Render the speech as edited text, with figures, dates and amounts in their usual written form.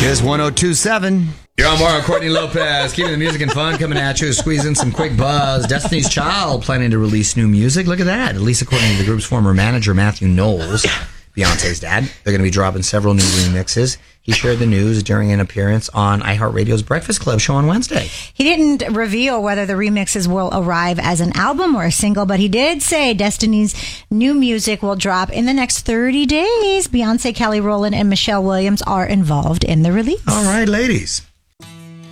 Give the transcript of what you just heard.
Kiss 102.7. You're on Mario Courtney Lopez, keeping the music and fun coming at you, squeezing some quick buzz. Destiny's Child planning to release new music. Look at that. At least according to the group's former manager, Matthew Knowles, Beyonce's dad. They're going to be dropping several new remixes. He shared the news during an appearance on iHeartRadio's Breakfast Club show on Wednesday. He didn't reveal whether the remixes will arrive as an album or a single, but he did say Destiny's new music will drop in the next 30 days. Beyonce, Kelly Rowland, and Michelle Williams are involved in the release. All right, ladies.